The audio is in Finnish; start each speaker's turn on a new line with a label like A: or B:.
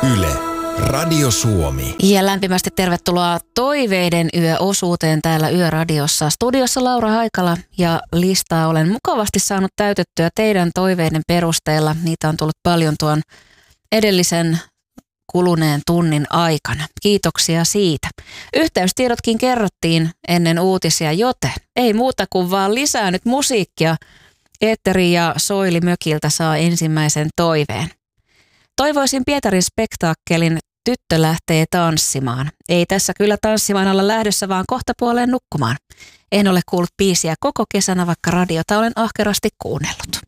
A: Yle, Radio Suomi.
B: Ja lämpimästi tervetuloa Toiveiden yöosuuteen täällä Yöradiossa. Studiossa Laura Haikala ja listaa olen mukavasti saanut täytettyä teidän toiveiden perusteella. Niitä on tullut paljon tuon edellisen kuluneen tunnin aikana. Kiitoksia siitä. Yhteystiedotkin kerrottiin ennen uutisia, joten ei muuta kuin vaan lisää nyt musiikkia. Eetteri ja Soili mökiltä saa ensimmäisen toiveen. Toivoisin Pietarin spektaakkelin Tyttö lähtee tanssimaan. Ei tässä kyllä tanssimaan olla lähdössä, vaan kohta puoleen nukkumaan. En ole kuullut biisiä koko kesänä, vaikka radiota olen ahkerasti kuunnellut.